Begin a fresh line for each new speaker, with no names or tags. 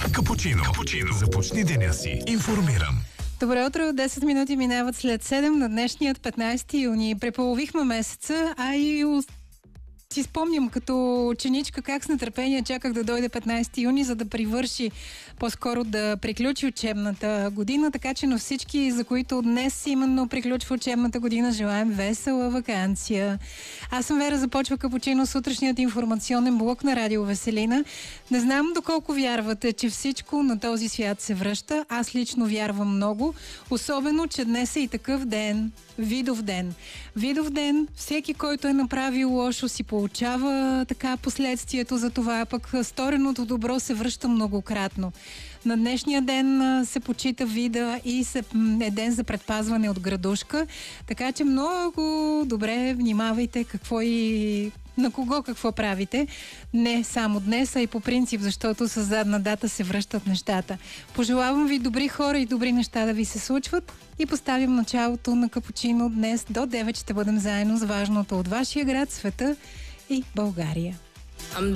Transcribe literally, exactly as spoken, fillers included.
Капучино. Капучино. Започни деня си информиран.
Добро утро, десет минути минават след седем на днешният петнайсети юни. Преполовихме месеца, а и си спомням като ученичка как с нетърпение чаках да дойде петнайсети юни, за да привърши, по-скоро да приключи учебната година, така че на всички, за които днес именно приключва учебната година, желаем весела ваканция. Аз съм Вера, започва Капучино, сутрешният информационен блок на Радио Веселина. Не знам доколко вярвате, че всичко на този свят се връща. Аз лично вярвам много, особено, че днес е и такъв ден. Видов ден. Видов ден, всеки, който е направил лошо, си получава така последствието за това, пък стореното добро се връща многократно. На днешния ден се почита вида и се, е ден за предпазване от градушка, така че много добре внимавайте какво и на кого какво правите. Не само днес, а и по принцип, защото с задна дата се връщат нещата. Пожелавам ви добри хора и добри неща да ви се случват и поставим началото на Капучино. Днес до девет ще бъдем заедно с важното от вашия град, света и България.